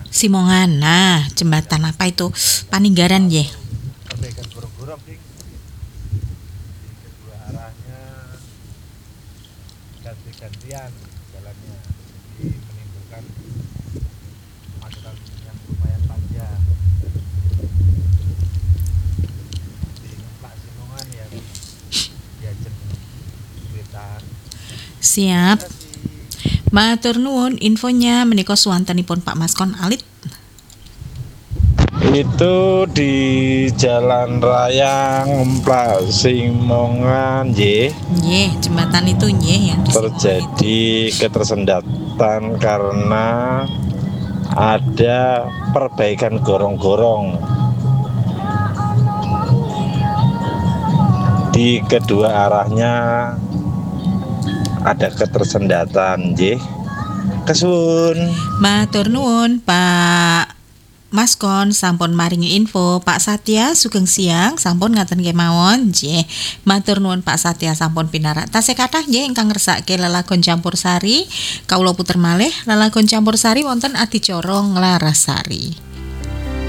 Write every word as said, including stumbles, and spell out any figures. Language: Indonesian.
Simongan. Nah, jembatan apa itu? Paninggaran ya. Perbaikan gorong-gorong ding di kedua arahnya ganti-gantian jalannya, jadi menimbulkan kemacetan yang lumayan panjang di Ngemplak Simongan ya diajeng kereta. Siap. Terima kasih. Matur nuwun infonya menika suwantenipun Pak Maskon alit. Itu di Jalan Raya Ngemplak Simongan nggih Nggih, jembatan itu nggih yang di Simongan itu. terjadi ketersendatan karena ada perbaikan gorong-gorong di kedua arahnya, ada ketersendatan nggih. Kesuwun. Matur nuwun Pak Maskon sampun maringi info. Pak Satya sugeng siang sampun ngaten kemawon nggih. Matur nuwun Pak Satya sampun pinarak. Tasih kathah nggih ingkang ngersake lelagon campursari. Kawula puter malih lelagon campursari wonten adicara Nglarasari.